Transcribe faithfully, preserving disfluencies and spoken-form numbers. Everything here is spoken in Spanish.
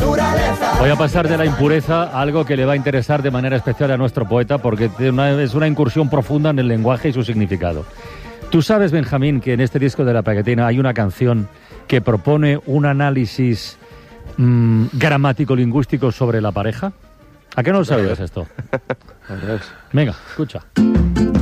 naturaleza. Voy a pasar de la impureza a algo que le va a interesar de manera especial a nuestro poeta, porque es una incursión profunda en el lenguaje y su significado. Tú sabes, Benjamín, que en este disco de La Pegatina hay una canción que propone un análisis mmm, gramático-lingüístico sobre la pareja. ¿A qué no lo sabías esto? Venga, escucha.